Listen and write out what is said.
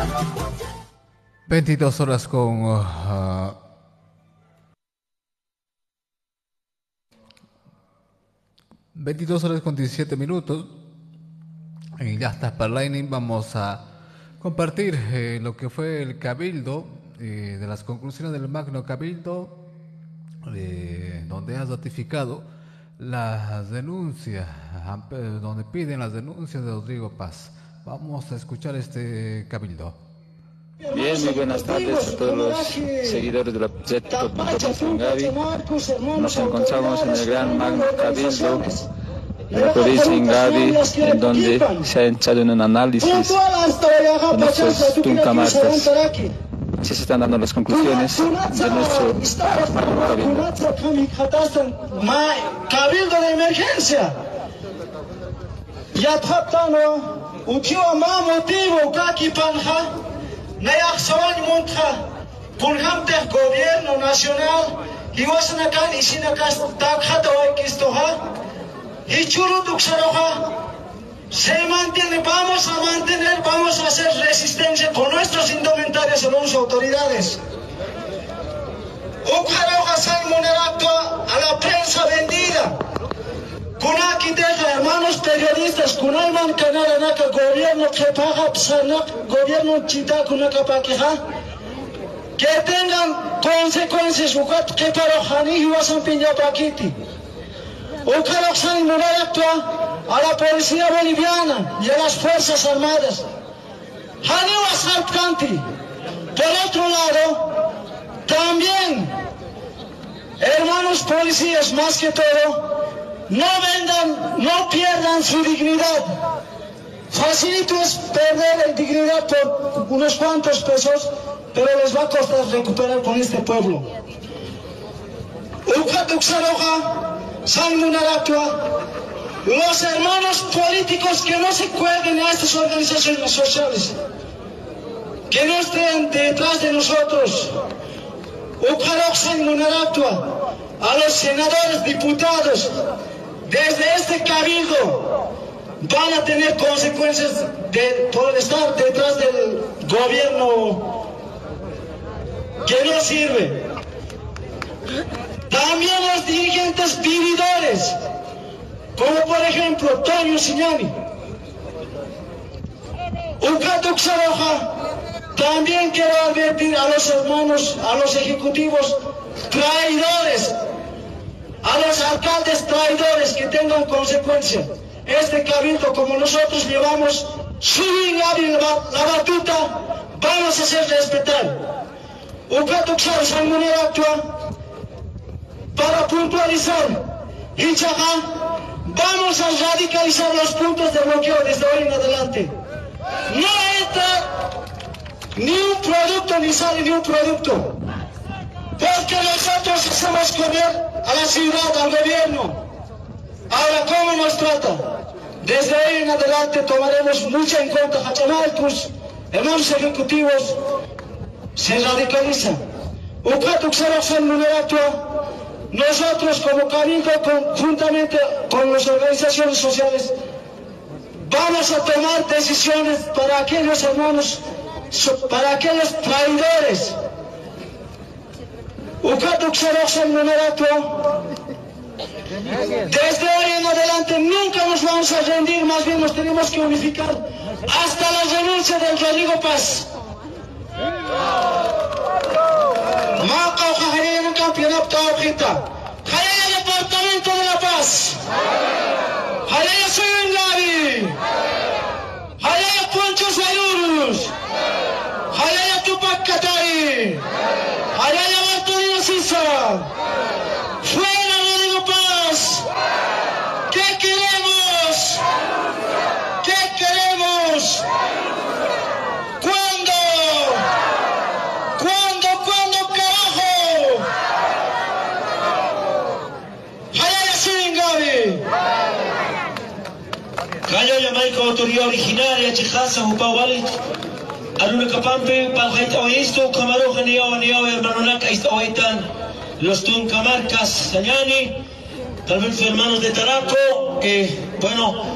22 horas con 22 horas con 17 minutos. Y ya está para Lightning. Vamos a compartir lo que fue el cabildo, de las conclusiones del Magno Cabildo, donde ha ratificado las denuncias, donde piden las denuncias de Rodrigo Paz. Vamos a escuchar este cabildo. Bien, muy buenas tardes a todos los seguidores de la proyecto Ingavi. Nos encontramos en el gran Magno Cabildo de la provincia Ingavi, en donde se ha echado en un análisis de nuestros tuncamarcas. Así se están dando las conclusiones de nuestro Magno Cabildo. Cabildo de emergencia. Ya tratando, utió más motivo que aquí panja. Nayaxawan montra pulhamte gobierno nacional y wasanakan isinakas takhata waikistoha y churutuxaroha se mantiene, vamos a mantener, vamos a hacer resistencia con nuestros indumentarios a las autoridades. Ukaroha san moneractua a la prensa vendida. Kunaki deja, hermanos periodistas, kunayman kanaranaka gobierno que paga psanak, gobierno chita kunaka paqueja, que tengan consecuencias, ukat que parojani y wasan piña paquiti. Ukaroksan actúa a la policía boliviana y a las fuerzas armadas. Hani wasal kanti. Por otro lado, también, hermanos policías, más que todo, no vendan, no pierdan su dignidad. Facilito es perder la dignidad por unos cuantos pesos, pero les va a costar recuperar con este pueblo. Los hermanos políticos que no se cuelguen a estas organizaciones sociales, que no estén detrás de nosotros. A los senadores, diputados, desde este cabildo van a tener consecuencias por estar detrás del gobierno que no sirve. También los dirigentes vividores, como por ejemplo Toño Siñani, Ucatuk Saroja. También quiero advertir a los hermanos, a los ejecutivos traidores, a los alcaldes traidores que tengan consecuencias. Este cabildo, como nosotros llevamos subir la batuta, vamos a hacer respetar. Ucatuxar Sanmunera actúa para puntualizar y Chajá, vamos a radicalizar los puntos de bloqueo desde hoy en adelante. No entra ni un producto ni sale ni un producto. Porque nosotros hacemos comer a la ciudad, al gobierno. Ahora, ¿cómo nos trata? Desde hoy en adelante tomaremos mucho en cuenta. Hachamalcus, hermanos ejecutivos, se radicalizan. Nosotros como Cabildo, juntamente con las organizaciones sociales, vamos a tomar decisiones para aquellos hermanos, para aquellos traidores. Desde hoy en adelante nunca nos vamos a rendir, más bien nos tenemos que unificar hasta la renuncia del Rodrigo Paz. Departamento de la Paz. Jalaya Suyungavi. Jalaya Poncho Sayurus. Jalaya Tupac Katari. Jalaya Bartolino Sisa. Fuera Rodrigo Paz. ¿Qué queremos? ¿Qué queremos? ¿Cuándo? Carajo? Jalaya Suyungavi. Kaya Yamaika autoridad originaria Chihasa Upau Valit. Aruna Capampe, Paljaita Oisto, Camaro Genio, Hermanolaca, Istoaitan, los Tuncamarcas, Sañani, tal vez hermanos de Taraco, bueno,